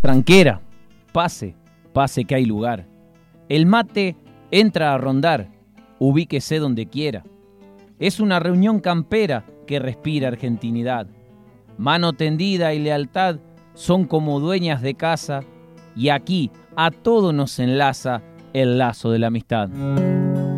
tranquera, pase, pase que hay lugar. El mate entra a rondar, ubíquese donde quiera. Es una reunión campera que respira argentinidad. Mano tendida y lealtad son como dueñas de casa, y aquí a todo nos enlaza el lazo de la amistad.